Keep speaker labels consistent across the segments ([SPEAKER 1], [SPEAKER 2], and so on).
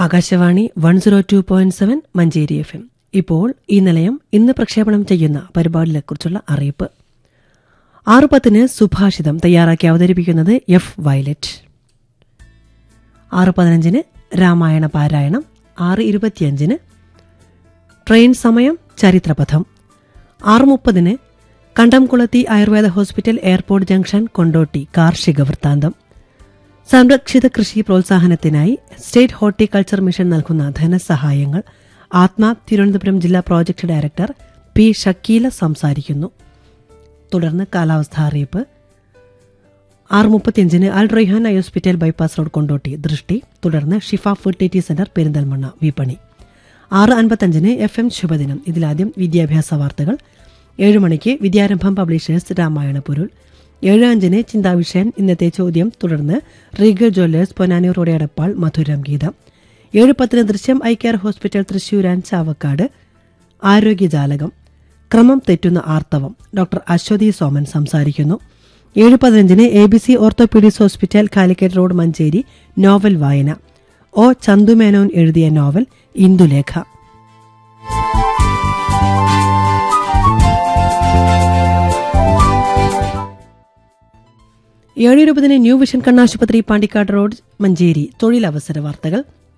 [SPEAKER 1] Akashvani 102.7 Manjeri FM. ഇപ്പോൾ ഈ നിലയം ഇന്ന് പ്രക്ഷേപണം ചെയ്യുന്ന പരിപാടികളെക്കുറിച്ചുള്ള അറിയിപ്പ്. 6:10 സുഭാഷിതം തയ്യാറാക്കി അവതരിപ്പിക്കുന്നത് എഫ് വയലറ്റ്. 6:15 രാമായണ പാരായണം. 6:25 ട്രെയിൻ സമയം ചരിത്രപഥം. 6:30 കണ്ടംകുളത്തി Ayurveda hospital airport junction Kondotty കാർഷിക വൃത്താന്തം. സംരക്ഷിത കൃഷി പ്രോത്സാഹനത്തിനായി സ്റ്റേറ്റ് ഹോർട്ടിക്കൾച്ചർ മിഷൻ നൽകുന്ന ധനസഹായങ്ങൾ ആത്മ തിരുവനന്തപുരം ജില്ലാ പ്രോജക്ട് ഡയറക്ടർ പി ഷക്കീല സംസാരിക്കുന്നു. തുടർന്ന് കാലാവസ്ഥാ അറിയിപ്പ്. 6:35 അൽ Raihan eye hospital bypass road Kondotty ദൃഷ്ടി. തുടർന്ന് ഷിഫ ഫെർട്ടിലിറ്റി സെന്റർ പെരിന്തൽമണ്ണ വിപണി. 6:55 FM ശുഭദിനം. ഇതിലാദ്യം വിദ്യാഭ്യാസ വാർത്തകൾ. 7 മണിക്ക് വിദ്യാരംഭം പബ്ലിഷേഴ്സ് രാമായണ പൊരുൾ. 7:05 ചിന്താവിഷയൻ ഇന്നത്തെ ചോദ്യം. തുടർന്ന് Regal Jewellers Ponnani road Edappal മധുരം ഗീതം. 7:10 ദൃശ്യം eye care hospital Thrissur and Chavakkad ആരോഗ്യജാലകം. ക്രമം തെറ്റുന്ന ആർത്തവം. ഡോക്ടർ അശ്വതി സോമൻ സംസാരിക്കുന്നു. 7:15 ABC orthopaedics hospital Calicut road Manjeri novel വായന. ഒ ചന്തുമേനോൻ എഴുതിയ നോവൽ ഇന്ദുലേഖ. 7:20 ന്യൂ വിഷൻ കണ്ണാശുപത്രി പാണ്ടിക്കാട് റോഡ് മഞ്ചേരി തൊഴിലവസര വാർത്തകൾ.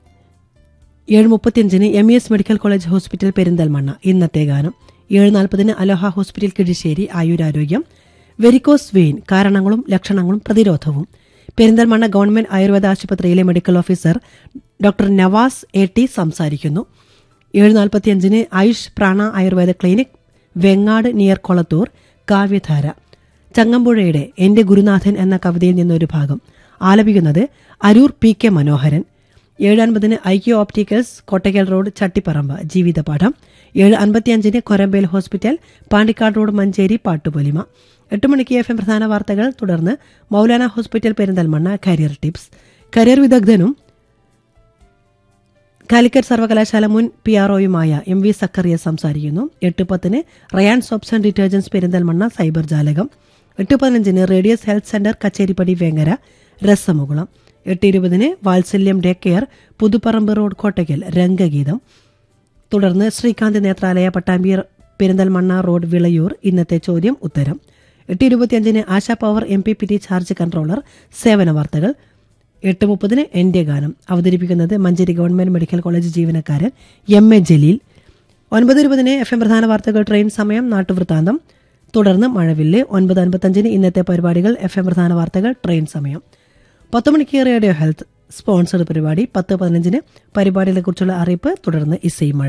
[SPEAKER 1] 7:35 MES medical college hospital Perinthalmanna ഇന്നത്തെ ഗാനം. 7:40 അലോഹ ഹോസ്പിറ്റൽ കിഴിശ്ശേരി ആയുരാരോഗ്യം. വെരിക്കോസ് വെയിൻ കാരണങ്ങളും ലക്ഷണങ്ങളും പ്രതിരോധവും. പെരിന്തൽമണ്ണ ഗവൺമെന്റ് ആയുർവേദ ആശുപത്രിയിലെ medical officer doctor Nawaz AT സംസാരിക്കുന്നു. 7:45 ആയുഷ് പ്രാണ ആയുർവേദ ക്ലിനിക് വെങ്ങാട് നിയർ കൊളത്തൂർ കാവ്യധാര. ചങ്ങമ്പുഴയുടെ എന്റെ ഗുരുനാഥൻ എന്ന കവിതയിൽ നിന്നൊരു ഭാഗം ആലപിക്കുന്നത് അരൂർ PK മനോഹരൻ. 7:50 ഐക്യ opticals Kottakkal road Chattiparamba ജീവിതപാഠം. 7:55 Korambel hospital Pandikkad road Manjeri Pattupolima. 8 മണിക്ക് FM പ്രധാന വാർത്തകൾ. തുടർന്ന് Maulana hospital Perinthalmanna career tips. Career വിദഗ്ധനും Calicut സർവകലാശാല മുൻ PROയുമായ MV സക്കറിയ സംസാരിക്കുന്നു. 8:10 Ryan soaps and detergents Perinthalmanna cyber ജാലകം. 8:15 radius health centre Kacheripadi Vengara രസമുകുളം. 8:20 വാത്സല്യം day care Puthuparamba road Kottakkal രംഗഗീതം. തുടർന്ന് ശ്രീകാന്ത് നേത്രാലയ പട്ടാമ്പി പെരിന്തൽമണ്ണ റോഡ് വിളയൂർ ഇന്നത്തെ ചോദ്യം ഉത്തരം. 8:25 ASHA power MPPT charge controller സേവന വാർത്തകൾ. 8:30 എന്റെ ഗാനം അവതരിപ്പിക്കുന്നത് മഞ്ചേരി ഗവൺമെന്റ് മെഡിക്കൽ കോളേജ് ജീവനക്കാരൻ MA ജലീൽ. 9:20 FM പ്രധാന വാർത്തകൾ ട്രെയിൻ സമയം നാട്ടുവൃത്താന്തം. തുടർന്ന് മഴവില്ല്. 9:55 ഇന്നത്തെ പരിപാടികൾ FM പ്രധാന വാർത്തകൾ ട്രെയിൻ സമയം. 10 മണിക്ക് റേഡിയോ ഹെൽത്ത് സ്പോൺസർഡ് പരിപാടി. 10:15 പരിപാടികളെക്കുറിച്ചുള്ള അറിയിപ്പ്. തുടർന്ന് ഇസൈ മഴ.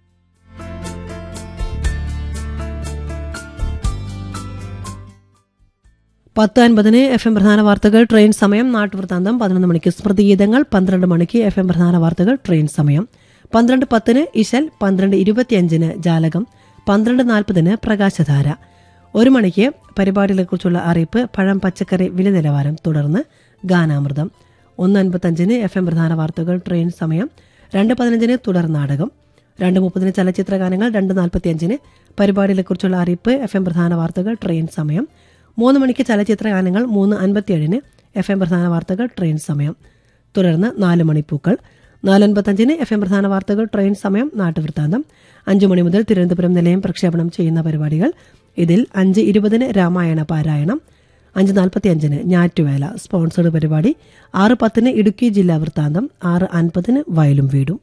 [SPEAKER 1] 10:50 FM പ്രധാന വാർത്തകൾ ട്രെയിൻ സമയം നാട്ടുവൃത്താന്തം. 11 മണിക്ക് സ്മൃതിഗീതങ്ങൾ. 12 മണിക്ക് FM പ്രധാന വാർത്തകൾ ട്രെയിൻ സമയം. 12:10 ഇശൽ. 12:25 ജാലകം. 12:40 പ്രകാശധാര. 1 മണിക്ക് പരിപാടികളെക്കുറിച്ചുള്ള അറിയിപ്പ്. പഴം പച്ചക്കറി വില നിലവാരം. തുടർന്ന് ഗാനാമൃതം. 1:55 FM പ്രധാന വാർത്തകൾ ട്രെയിൻ സമയം. 2:15 തുടർ നാടകം. 2:30 ചലച്ചിത്ര ഗാനങ്ങൾ. 2:45 പരിപാടികളെക്കുറിച്ചുള്ള അറിയിപ്പ്. FM പ്രധാന വാർത്തകൾ ട്രെയിൻ സമയം. 3 മണിക്ക് ചലച്ചിത്ര ഗാനങ്ങൾ. 3:57 FM പ്രധാന വാർത്തകൾ ട്രെയിൻ സമയം. തുടർന്ന് 4 മണിപ്പൂക്കൾ. 4:55 FM പ്രധാന വാർത്തകൾ ട്രെയിൻ സമയം നാട്ടുവൃത്താന്തം. 5 മണി മുതൽ തിരുവനന്തപുരം നിലയം പ്രക്ഷേപണം ചെയ്യുന്ന പരിപാടികൾ. ഇതിൽ 5:20 രാമായണ പാരായണം. 5:45 ഞാറ്റുവേല സ്പോൺസർഡ് പരിപാടി. 6:10 ഇടുക്കി ജില്ലാ വൃത്താന്തം. 6:50 വയലും വീടും.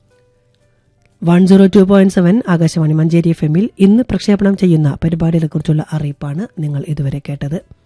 [SPEAKER 1] 102.7 ആകാശവാണി മഞ്ചേരി FM ഇന്ന് പ്രക്ഷേപണം ചെയ്യുന്ന പരിപാടികളെക്കുറിച്ചുള്ള അറിയിപ്പാണ് നിങ്ങൾ ഇതുവരെ കേട്ടത്.